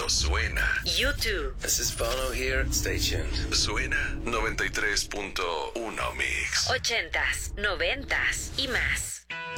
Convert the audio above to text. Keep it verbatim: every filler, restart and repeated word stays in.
Cuando suena. YouTube. This is Bono here. Stay tuned. Suena noventa y tres punto uno Mix. Ochentas, noventas y más.